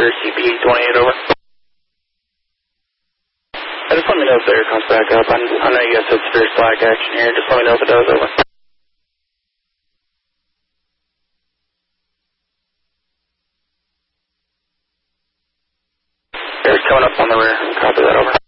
clear CP28 over. Just let me know if the air comes back up. I know you guys said severe slack action here. Just let me know if it does, over. Air's coming up on the rear. Copy that, over.